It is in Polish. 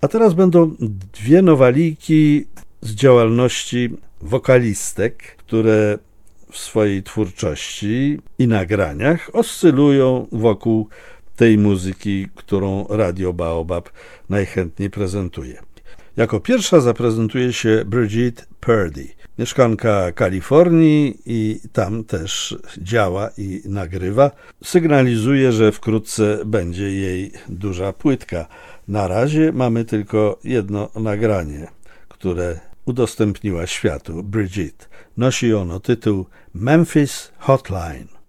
A teraz będą dwie nowaliki z działalności wokalistek, które w swojej twórczości i nagraniach oscylują wokół tej muzyki, którą Radio Baobab najchętniej prezentuje. Jako pierwsza zaprezentuje się Brigitte Purdy, mieszkanka Kalifornii i tam też działa i nagrywa. Sygnalizuje, że wkrótce będzie jej duża płytka. Na razie mamy tylko jedno nagranie, które udostępniła światu Brigitte. Nosi ono tytuł Memphis Hotline.